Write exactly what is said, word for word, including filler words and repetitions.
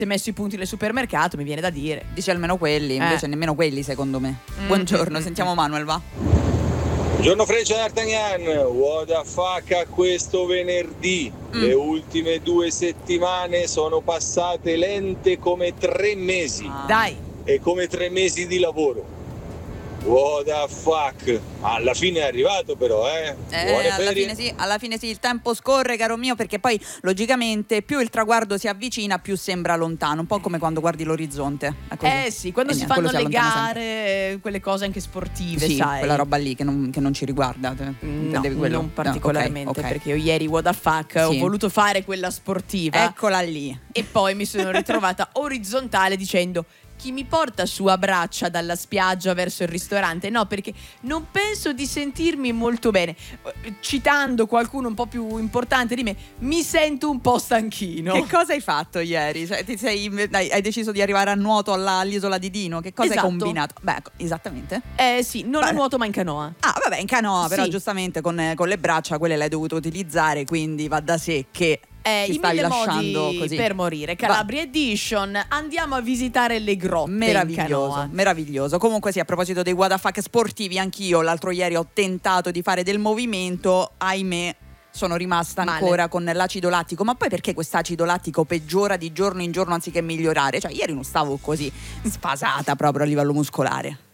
Si è messo i punti nel supermercato, mi viene da dire. Dice almeno quelli, invece Eh. nemmeno quelli secondo me. Mm. Buongiorno, sentiamo Manuel, va. Buongiorno Freccia D'Artagnan, what the fuck a questo venerdì? Mm. Le ultime due settimane sono passate lente come tre mesi Ah. Dai. e come tre mesi di lavoro. What the fuck? Alla fine è arrivato però, eh? Eh, Buone alla ferie. fine sì, alla fine sì, il tempo scorre, caro mio, perché poi logicamente più il traguardo si avvicina, più sembra lontano, un po' come quando guardi l'orizzonte. È così. Eh sì, quando E si niente, fanno quello le allontana sempre. gare, eh, quelle cose anche sportive, Sì, sai. quella roba lì che non, che non ci riguarda. te- No, intendevi quello? non particolarmente, No, ok, ok. perché io ieri, what the fuck, ho Sì. voluto fare quella sportiva Eccola lì. e poi mi sono ritrovata orizzontale dicendo: chi mi porta su a braccia dalla spiaggia verso il ristorante? No, perché non penso di sentirmi molto bene. Eh, Citando qualcuno un po' più importante di me, mi sento un po' stanchino. Che cosa hai fatto ieri? Cioè, ti sei, dai, hai deciso di arrivare a nuoto alla- all'isola di Dino? Che cosa Esatto. hai combinato? Beh, ecco, esattamente. Eh sì, non Beh. a nuoto ma in canoa. Ah, vabbè, in canoa, però Sì. giustamente con, con le braccia quelle le hai dovute utilizzare, quindi va da sé che Eh, ti I stavi mille lasciando modi così. per morire. Calabria Edition. Andiamo a visitare le grotte in Meraviglioso, canoa. meraviglioso. Comunque sì, a proposito dei what the fuck sportivi, anch'io l'altro ieri ho tentato di fare del movimento, ahimè sono rimasta Male. ancora con l'acido lattico. Ma poi perché quest'acido lattico peggiora di giorno in giorno anziché migliorare? Cioè ieri non stavo così sfasata proprio a livello muscolare.